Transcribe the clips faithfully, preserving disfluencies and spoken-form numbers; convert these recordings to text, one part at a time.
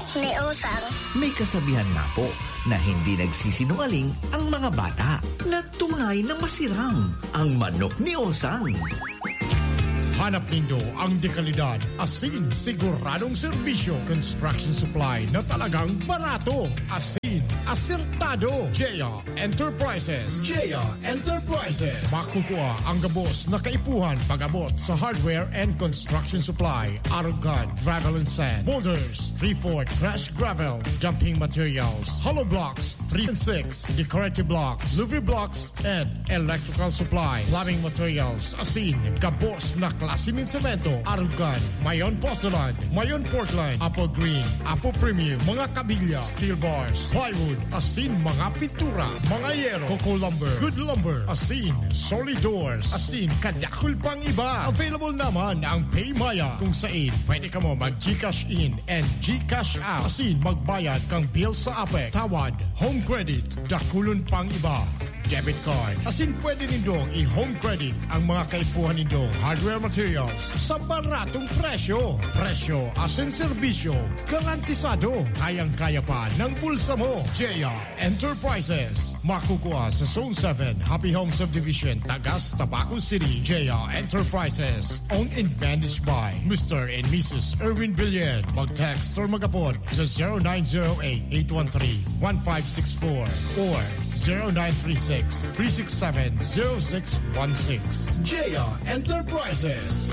ni Osang. May kasabihan nga po na hindi nagsisinungaling ang mga bata na tunay na masirang ang manok ni Osang. Hanap nindo ang dekalidad, asin, siguradong serbisyo, construction supply na talagang barato. Asin, asertado. Jaya Enterprises. Jaya Enterprises. Makukuha ang gabos na kaipuhan pag-abot sa hardware and construction supply. Arugad, gravel and sand. Boulders, three-fourth fresh gravel. Dumping materials. Hollow blocks, three and six. Decorative blocks, Luvi blocks, and electrical supply. Plumbing materials, asin, gabos na klase ng semento, Arugad, Mayon Porcelain, Mayon Portland, Apple Green, Apple Premium, mga kabilya, steel bars, plywood, asin, mga pintura, mga yero, coco lumber, good lumber, asin, solid doors, asin, kadyakul pang iba. Available naman ang PayMaya kung saan pwede ka mo mag-Gcash in and Gcash out. Asin, magbayad kang bill sa A P E C, tawad, home credit, dakulon pang iba. Debit card. Asin pwede nindong i-home credit ang mga kaipuhan nindong hardware materials sa baratong presyo. Presyo asin serbisyo. Garantisado. Kayang-kaya pa ng bulsa mo. Jaya Enterprises. Makukuha sa Zone seven, Happy Home Subdivision, Tagas, Tabaco City. Jaya Enterprises. Owned and managed by Mister and Missus Erwin Villen. Mag-text or mag-apod sa zero nine zero eight, eight one three, one five six four or zero nine three six, three six seven, zero six one six. Jaya Enterprises.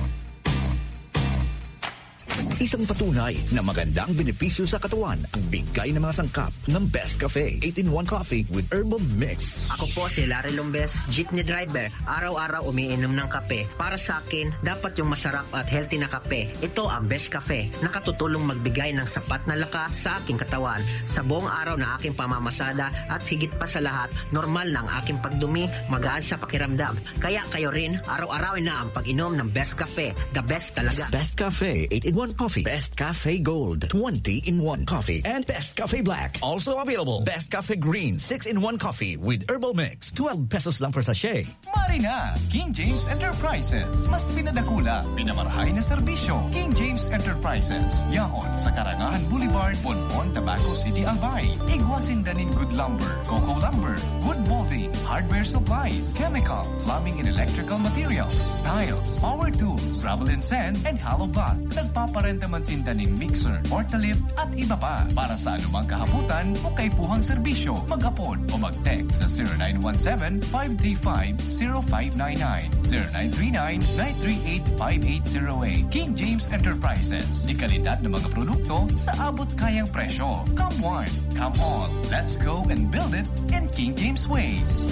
Isang patunay na magandang benepisyo sa katawan ang bigay ng mga sangkap ng Best Cafe eight in one Coffee with Herbal Mix. Ako po si Larry Lumbes, jeepney driver. Araw-araw umiinom ng kape. Para sa akin, dapat yung masarap at healthy na kape. Ito ang Best Cafe. Nakatutulong magbigay ng sapat na lakas sa aking katawan. Sa buong araw na aking pamamasada at higit pa sa lahat, normal na ang aking pagdumi, magaan sa pakiramdam. Kaya kayo rin, araw-arawin na ang pag-inom ng Best Cafe. The best talaga. Best Cafe eight in one Coffee, Best Cafe Gold twenty in one Coffee, and Best Cafe Black. Also available, Best Cafe Green six in one Coffee with Herbal Mix. twelve pesos lang per sachet. Mari na! King James Enterprises. Mas pinadakula, pinamarahay na serbisyo. King James Enterprises. Yaon sa Karangahan Boulevard, Bonbon, Tabaco City, Albay. Igwasin danin good lumber, coco lumber, wood molding, hardware supplies, chemical, plumbing and electrical materials, tiles, power tools, gravel and sand, and hollow blocks. Nagpaparenta man sindaning mixer, portalift, at iba pa. Para sa anumang kahabutan o kaipuhang serbisyo, mag-apod o mag-text sa zero nine one seven, five three five, zero five nine nine, zero nine three nine, nine three eight, five eight zero eight. King James Enterprises. Di kalidad ng mga produkto sa abot kayang presyo. Come on, come on. Let's go and build it in King James way. Sa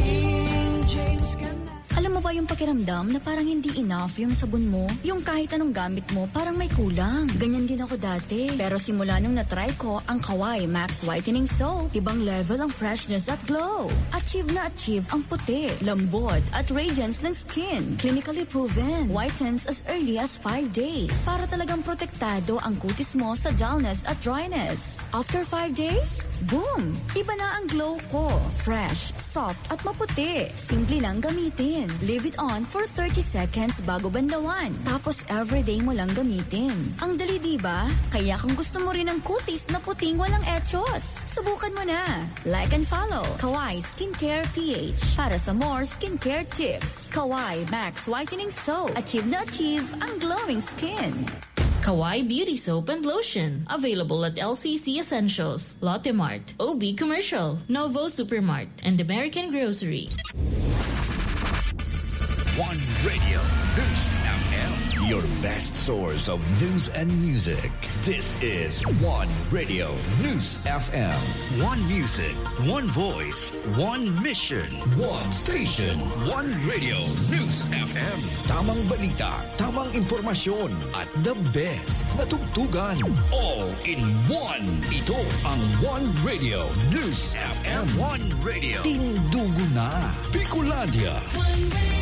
King James ka na. Alam mo ba yung pakiramdam na parang hindi enough yung sabon mo? Yung kahit anong gamit mo, parang may kulang. Ganyan din ako dati. Pero simula nung na-try ko ang Kawai Max Whitening Soap, ibang level ang freshness at glow. Achieve na achieve ang puti, lambot, at radiance ng skin. Clinically proven. Whitens as early as five days. Para talagang protektado ang kutis mo sa dullness at dryness. After five days, boom! Iba na ang glow ko. Fresh, soft, at maputi. Simple lang gamitin. Leave it on for thirty seconds bago banlawan. Tapos everyday mo lang gamitin. Ang dali, diba? Kaya kung gusto mo rin ng kutis na puting walang etchos, subukan mo na. Like and follow Kawai Skincare P H para sa more skincare tips. Kawai Max Whitening Soap. Achieve na achieve ang glowing skin. Kawai Beauty Soap and Lotion. Available at L C C Essentials, Lotte Mart, O B Commercial, Novo Supermart, and American Grocery. One Radio, News F M. Your best source of news and music. This is One Radio, News F M. One music, one voice, one mission, one station. One Radio, News F M. Tamang balita, tamang impormasyon, at the best na tugtugan. All in one. Ito ang One Radio, News F M. One Radio. Tindugo na. Bicolandia. One Radio.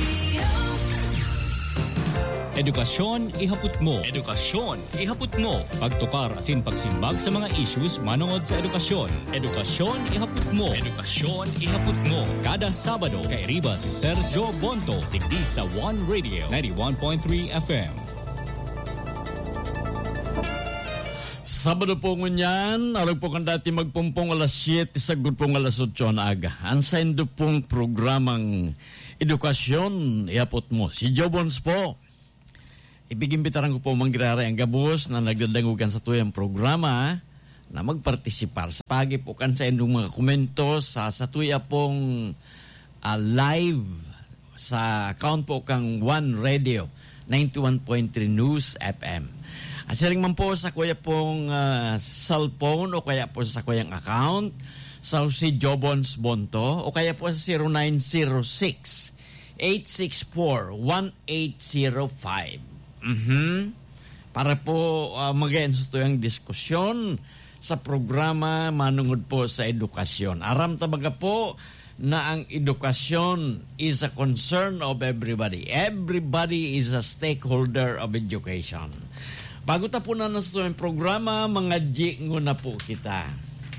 Edukasyon ihapot mo. Edukasyon ihapot mo. Pagtukar asin pagsimbag sa mga issues manungod sa edukasyon. Edukasyon ihapot mo. Edukasyon ihapot mo. Kada Sabado kay Riba si Sergio Bonto digdi sa One Radio ninety-one point three F M. Sabado po ngunyan, arag po kang dati magpumpong alas siyete, sagod pong alas otso na aga. Ansayin do pong programang edukasyon, iapot mo. Si Joe Bones po. Ibigimbitaran ko po manggirara ang gabos na nagdadangugan sa tuyang programa na magpartisipar. Sa pagi po kan sa indong mga komento sa, sa tuya pong uh, live sa account po kang One Radio, ninety-one point three News F M. Asiling man po sa kuya pong uh, cellphone o kaya po sa kuyang account sa si Jobons Bonto o kaya po sa zero nine zero six, eight six four, one eight zero five. Mm-hmm. Para po uh, mag-end sa tuyang diskusyon sa programa manungod po sa edukasyon. Aram tabaga po na ang edukasyon is a concern of everybody. Everybody is a stakeholder of education. Bago tapunan na sa itong programa, mga jingo na po kita.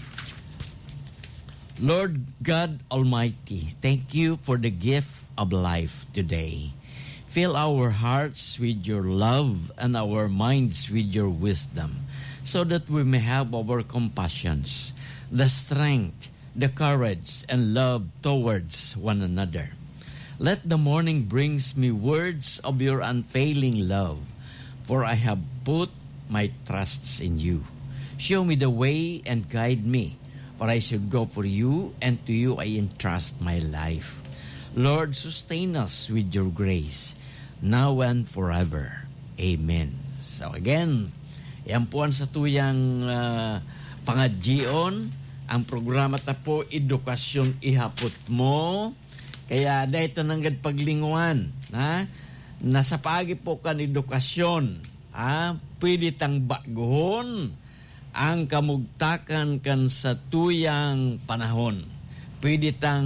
Lord God Almighty, thank you for the gift of life today. Fill our hearts with your love and our minds with your wisdom, so that we may have our compassions, the strength, the courage, and love towards one another. Let the morning brings me words of your unfailing love, for I have put my trusts in you. Show me the way and guide me, for I should go for you, and to you I entrust my life. Lord, sustain us with your grace, now and forever. Amen. So again, yan po ang sa tuyang uh, pangadjion. Ang programa ta po, edukasyon ihapot mo. Kaya dahil tananggad paglinguan, ha? Nasa pagi po kan edukasyon, ah, pwede tang baguhon ang kamugtakan kan sa tuyang panahon. Pwede tang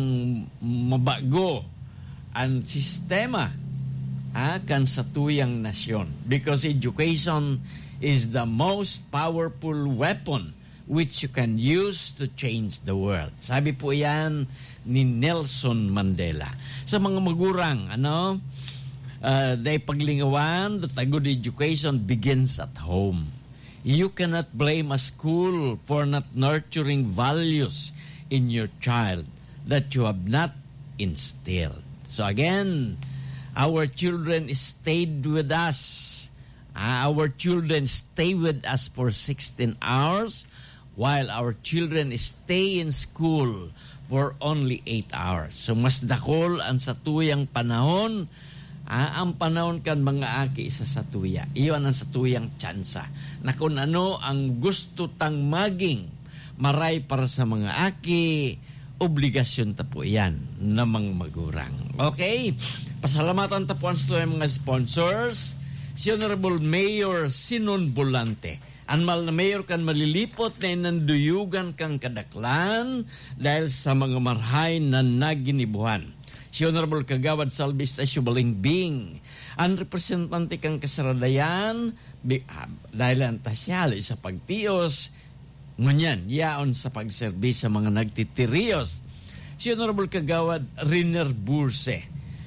mabago ang sistema ah, kan sa tuyang nasyon. Because education is the most powerful weapon which you can use to change the world. Sabi po yan ni Nelson Mandela. Sa mga magurang, ano, Uh, dahil paglingawan, that a good education begins at home. You cannot blame a school for not nurturing values in your child that you have not instilled. So again, our children stayed with us. Uh, our children stay with us for sixteen hours, while our children stay in school for only eight hours. So mas dakol ang sa tuyang panahon. Ah, ang panahon kan mga aki isa sa tuya. Iyon ang sa tuyang tsansa. Na kung ano ang gusto tang maging maray para sa mga aki, obligasyon ta po yan namang magurang. Okay? Pasalamatan ta po ang sa mga sponsors. Si Honorable Mayor Sinon Bolante. Ang mal na mayor kan malilipot na inanduyugan kang kadaklan dahil sa mga marhay na naginibuhan. Si Honorable Kagawad Salvi Estacio Balingbing, ang representante kang kasaradayan, dahil ang tasyali sa pagtiyos, ngunyan, yaon sa pagserbis sa mga nagtitiriyos. Si Honorable Kagawad Riner Burse,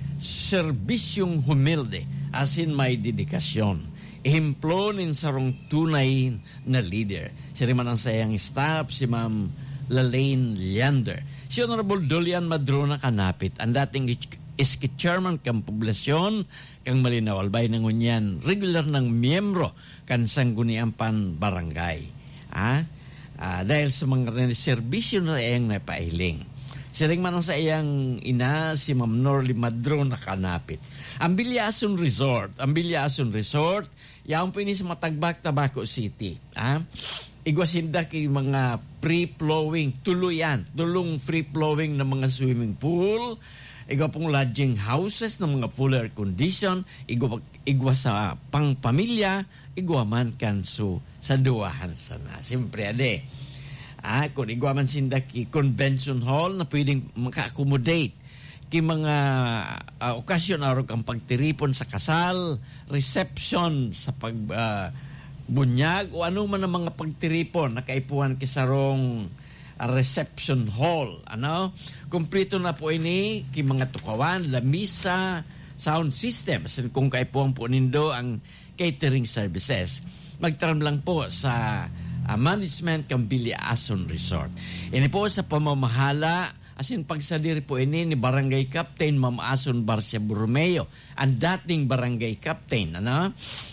serbisyong humilde, asin may dedikasyon. Ihimplonin sa rong tunay na leader. Si rin ang sayang staff, si Ma'am Lalaine Leander. Si Honorable Dolian Madrona Kanapit, ang dating iski chairman kang poblasyon, kang Malinaw Albay ng Unyan, regular ng miyembro kan Sangguniang Pan Barangay. Ah? Ah, dahil sa mga serbisyo na iyang napailing. Siring man ang sa iyang ina, si Ma'am Norly Madrona Kanapit. Ang Bilyason Resort, ang Bilyason Resort, yaong po ini sa Matagbak, Tabaco City. Ah? Igwasinda kay mga free-flowing, tuluyan, tulong free-flowing na mga swimming pool, igwa pong lodging houses na mga full air condition, igwa, igwa sa pangpamilya, igwa man kanso sa duwahan sana. Siyempre, ade, ah, kung igwa man sinda ki convention hall na pwedeng maka-accommodate ki mga uh, okasyon araw kang pagtiripon sa kasal, reception sa pag... Uh, bunyag o ano man ang mga pagtiripon nakaipuhan kisarong uh, reception hall. Ano? Kompleto na po ini ki mga tukawan, lamisa, sound system. Kasi kung kaipuhan po nindo ang catering services. Magtaram lang po sa uh, management kang Biliason Resort. Ini po sa pamamahala, asin pagsadiri po ini ni Barangay Captain Ma'am Ason Barcia Borromeo, ang dating Barangay Captain, ano?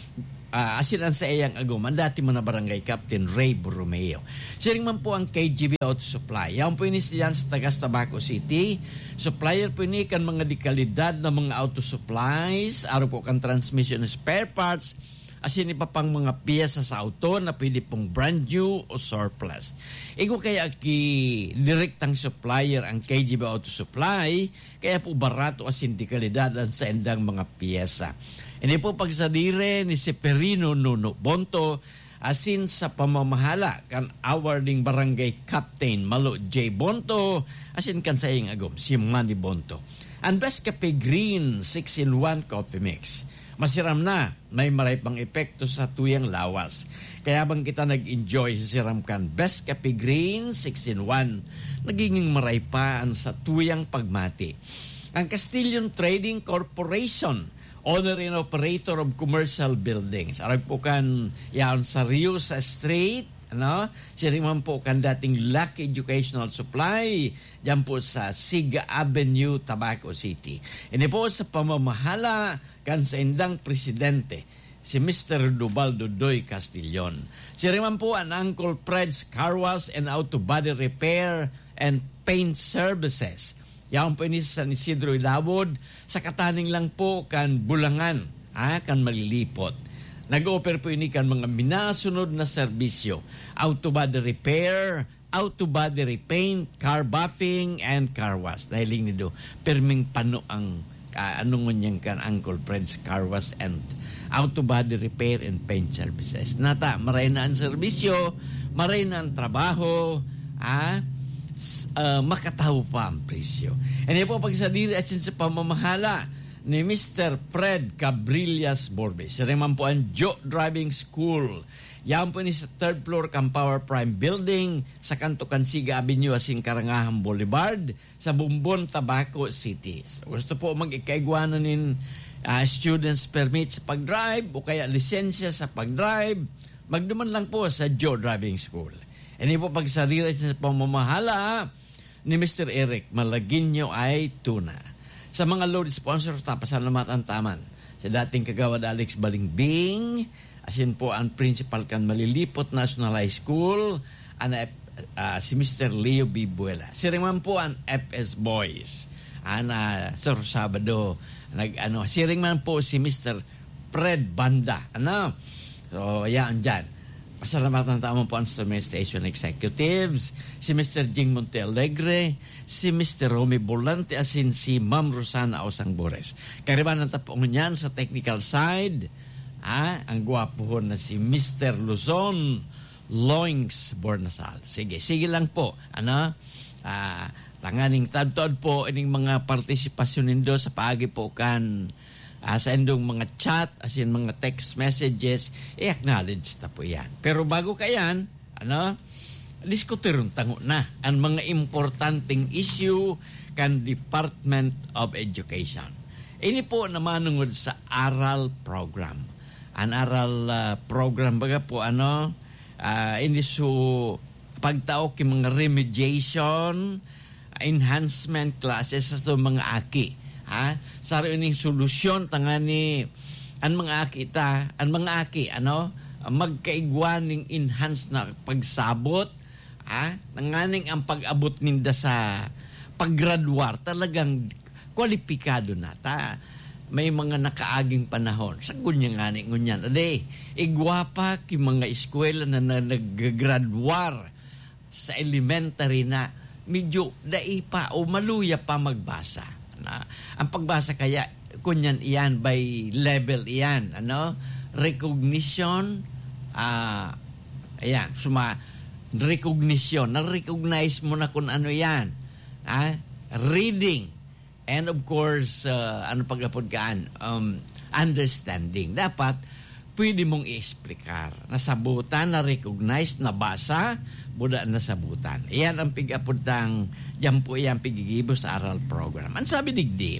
Uh, asin ang sa iyang agum, ang dati man na Barangay Captain Ray Borromeo. Siring man po ang K G B Auto Supply. Yan po ini siyan sa Tagas Tabaco City. Supplier po ini kan mga dekalidad na mga auto supplies, araw po kan transmission spare parts, asin iba pang mga piyesa sa auto na pwede pong brand new o surplus. Ego kaya ki direktang supplier ang K G B Auto Supply, kaya po barato asin di kalidad sa endang mga piyesa. Ini po pagsadire ni si Perino Nuno Bonto, asin sa pamamahala kan awarding Barangay Captain Malo J. Bonto, asin kan sa iyong agom si Manny Bonto. Ang Best Cafe Green six in one Coffee Mix. Masiram na, may maray pang epekto sa tuyang lawas. Kaya bang kita nag-enjoy sa siram kan Best Cafe Green six in one, nagiging maray pa ang sa tuyang pagmati. Ang Castilian Trading Corporation, owner and operator of commercial buildings. Arag po kan yan sa Rio sa Street, ano? Siriman po kan dating Lucky Educational Supply, dyan po sa Siga Avenue, Tabaco City. Ini po sa pamamahala kan sa indang presidente, si Mister Dubaldo Doy Castillon. Siriman po ang Uncle Fred's Car Wash and Auto Body Repair and Paint Services. Yan po ini sa San Isidro Ilawod, sa kataning lang po kan Bulangan, ah, kan Malilipot. Nag-offer po ini kan mga minasunod na serbisyo, auto body repair, auto body repaint, car buffing, and car wash. Dahil nido, perming pano ang uh, anong niyang kan Uncle Fred's Car Wash and auto body repair and paint services. Nata, maray na ang serbisyo, maray na ang trabaho, ah, Uh, makataho pa ang presyo. And yan po pagsadiri at sa pamamahala ni Mister Fred Cabrillas Borbe. Siya naman po ang Joe Driving School. Yan po ni sa third floor kang Power Prime Building sa kanto Kansiga Avenue asing Karangahan Boulevard sa Bumbon, Tabaco City. So, gusto po mag-ikaigwanan nin uh, students permit sa pag-drive o kaya lisensya sa pag-drive, magduman lang po sa Joe Driving School. Ini po pagsarira sa pamamahala ni Mister Eric Malaguinho ay tuna. Sa mga load sponsor, tapasalamatan taman. Sa dating kagawad Alex Balingbing, asin po ang principal kan Malilipot National High School, ang, uh, si Mister Leo B. Buela. Siringman po ang F S Boys. Ana, Sir Sabado, nag, ano, siringman po si Mister Fred Banda. Ano? So, yan dyan. Pasalamatan tamang po ang Station Executives, si Mister Jing Montealegre, si Mister Romy Bolante, asin si Ma'am Rosana Osangbores. Kariban ng tapong niyan sa technical side, ah, ang gwapo ho na si Mister Luzon Loings Bornasal. Sige, sige lang po. Ano? Ah, tanganing tad-tad po ining mga partisipasyon nindo sa paagi po kan Uh, sa endong mga chat, as in mga text messages, i-acknowledge na po yan. Pero bago ka yan, ano, diskutirong tango na ang mga importanteng issue kan Department of Education. Ini po namanungod sa aral program. Ang aral uh, program, baga po, ano, uh, ini so, pagtao ki mga remediation, enhancement classes sa mga aki. Ha? Sa ining solusyon tangani ang mga aki ta, ang mga aki ano magkaigwan ning enhance na pagsabot, ha? Nanganing ang pag-abot ninda sa paggraduar talagang kwalipikado na ta. May mga nakaaging panahon sa gunya ngani ngunyan ade igwapa ki mga eskwela na, na naggraduar sa elementary na medyo dai pa o maluya pa magbasa. Na, ang pagbasa kaya kunyan iyan by level iyan, ano, recognition, ah, uh, ayan, suma recognition, na-recognize mo na kung ano yan, ah, reading, and of course, uh, ano pag-apod kaan, um, understanding. Dapat, pwede mong i-explicar. Nasabutan, na-recognize, nabasa, buda nasabutan. Iyan ang pig-apudang, yan po iyan pigigibo sa aral program. Ang sabi digdi,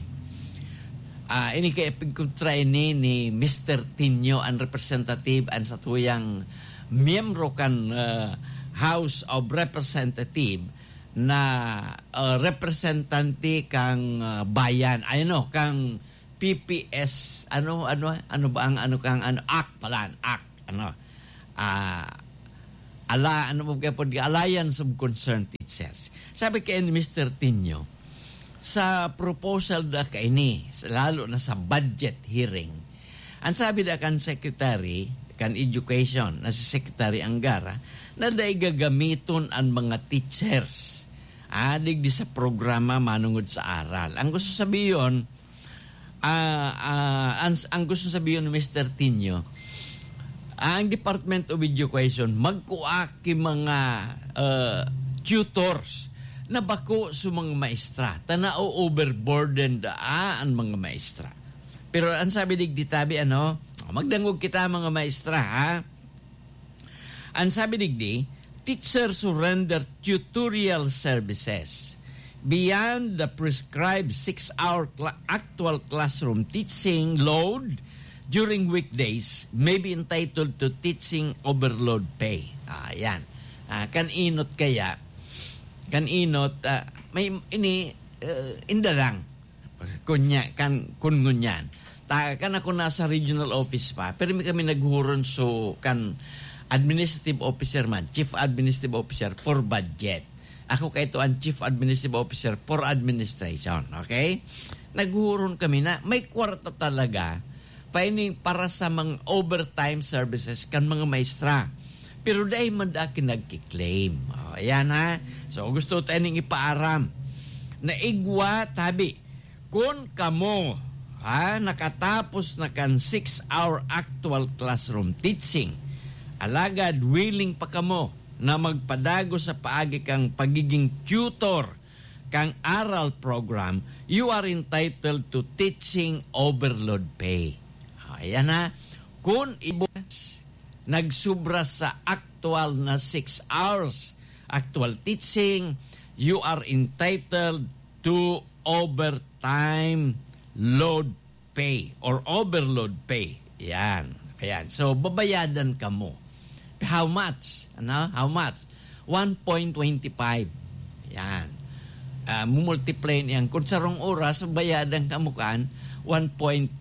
uh, ini kaya pigkuntray ni, ni Mister Tinio, ang representative, ang sa tuyang miyembro kan uh, House of Representative na uh, representante kang uh, bayan, ano kang P P S, ano ano ano ba ang ano kang ano act pala, act ano ah uh, ala ano mo kaya po Alliance of Concerned Teachers. Sabi kay Mister Tinio, sa proposal da ka ini, lalo na sa budget hearing, ang sabi da kan Secretary kan Education na si Secretary Angara na daig gagamiton ang mga teachers adig di sa programa manungod sa aral. Ang gusto sabihin uh, uh, ang, ang gusto sabihin ni Mister Tinio, ang Department of Education magkuaki mga uh, tutors na bako sa mga maestra. Tanao overburden da ang mga maestra. Pero ang sabi digdi tabi, ano, magdangog kita mga maestra, ha? Ang sabi digdi, teachers who render tutorial services beyond the prescribed six-hour cl- actual classroom teaching load during weekdays may be entitled to teaching overload pay. Ah, yan. Ah, kan-inot kaya, kan-inot, uh, may ini, uh, indarang, kunya, kan, kungunyan. Ta, kan ako nasa regional office pa, pero may kami naghuron so, kan, administrative officer man, chief administrative officer for budget. Ako kay ito ang chief administrative officer for administration, okay? Naghuron kami na, may kwarta talaga, paining para sa mga overtime services kan mga maestra. Pero dahil man akin nagkiklaim. O, ayan ha. So, gusto tayo ning ipaaram. Na igwa, tabi, kung kamo, ha, nakatapos na kan six-hour actual classroom teaching, alagad, willing pa kamo na magpadago sa paagi kang pagiging tutor kang aral program, you are entitled to teaching overload pay. O, ayan ha. Kung ibu nagsubra sa actual na six hours actual teaching, you are entitled to overtime load pay or overload pay. Yan. Ayan. So, babayadan ka mo. How much? Ano? How much? one point two five. Yan. Uh, multiply niyan. Kung sa rong oras, bayadan ka mo kan one point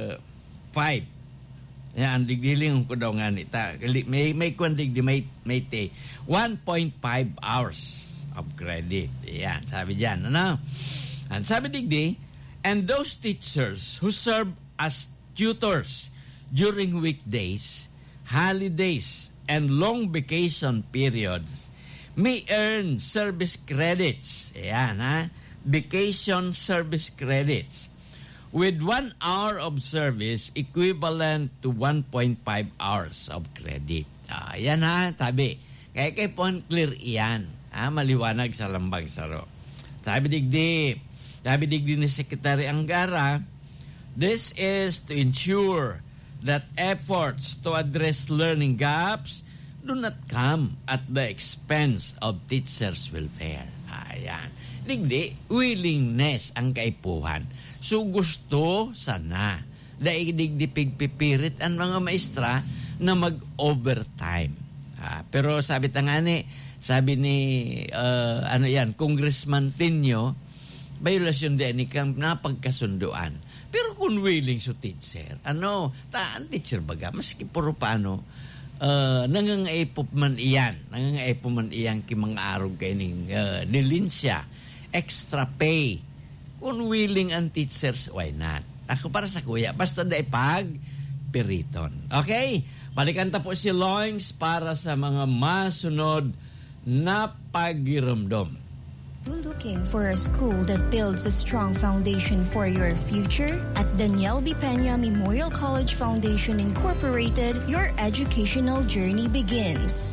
five. Yan, digdiling ko daw nga nita. May, may kwandig di may, may te. one point five hours of credit. Yan, sabi dyan. Ano? And sabi digdi, and those teachers who serve as tutors during weekdays, holidays, and long vacation periods may earn service credits. Yan, ha? Vacation service credits. With one hour of service equivalent to one point five hours of credit. Ah, yan ha, tabi. Kaya kay pon clear iyan. Ah, maliwanag sa lambang saro. Sabi digdi, sabi digdi ni Secretary Angara, this is to ensure that efforts to address learning gaps do not come at the expense of teachers' welfare. Ayan. Digdi, willingness ang kaipuhan. So gusto, sana, dahil digdi pigpipirit ang mga maestra na mag-overtime. Ah, pero sabi tangani, sabi ni, uh, ano yan, Congressman Tinio, violasyon din ni kang napagkasunduan. Pero kung willing so teacher, ano, taan teacher baga, maski puro paano, uh, nangangaipop man iyan, nangangaipop man iyan ki mga araw kay ning uh, nilinsya, extra pay. Kung willing ang teachers, why not? Ako para sa kuya, basta dahi pag piriton. Okay? Balikan ta po si Loings para sa mga masunod na pagiramdom. You're looking for a school that builds a strong foundation for your future? At Daniel B. Peña Memorial College Foundation Incorporated, your educational journey begins.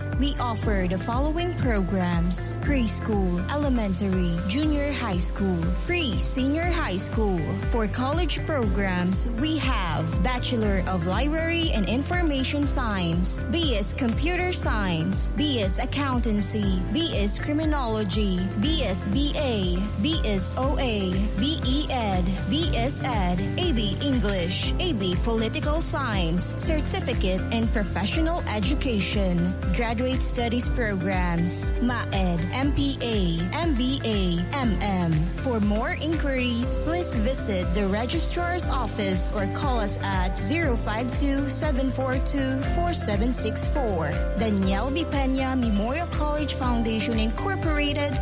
We offer the following programs: preschool, elementary, junior high school, free senior high school. For college programs, we have Bachelor of Library and Information Science, B S Computer Science, B S Accountancy, B S Criminology, B S B A, B S O A, B E Ed, B S Ed, A B English, A B Political Science, Certificate in Professional Education, Graduate Studies Programs, M A E D, M P A, M B A, M M. For more inquiries, please visit the Registrar's Office or call us at zero five two, seven four two, four seven six four. Daniel B. Peña Memorial College Foundation Incorporated